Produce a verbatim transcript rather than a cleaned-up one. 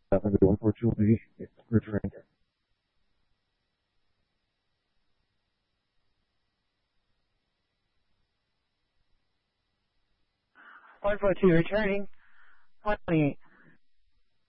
seven to unfortunately return. one four two returning. one twenty-eight.